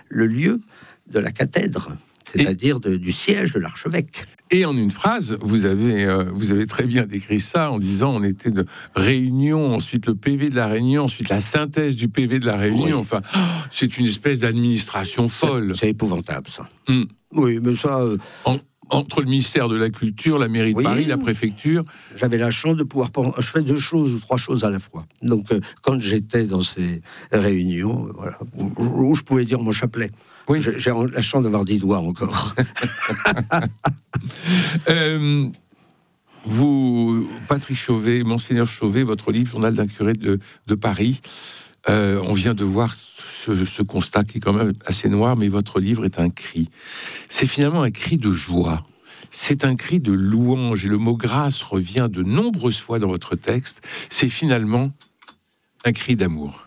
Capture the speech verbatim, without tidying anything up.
le lieu de la cathèdre, c'est-à-dire de, du siège de l'archevêque. Et en une phrase, vous avez, euh, vous avez très bien décrit ça en disant on était de Réunion, ensuite le P V de la Réunion, ensuite la synthèse du P V de la Réunion. Oui. Enfin, oh, c'est une espèce d'administration folle. C'est, c'est épouvantable, ça. Mm. Oui, mais ça... Euh... En, entre le ministère de la Culture, la mairie de oui. Paris, la préfecture... J'avais la chance de pouvoir... Je fais deux choses ou trois choses à la fois. Donc, euh, quand j'étais dans ces réunions, voilà, où, où je pouvais dire mon chapelet. Oui. J'ai, j'ai la chance d'avoir dix doigts encore. euh, vous, Patrick Chauvet, Monseigneur Chauvet, votre livre, Journal d'un curé de, de Paris, euh, on vient de voir ce, ce constat qui est quand même assez noir, mais votre livre est un cri. C'est finalement un cri de joie. C'est un cri de louange, et le mot grâce revient de nombreuses fois dans votre texte. C'est finalement un cri d'amour.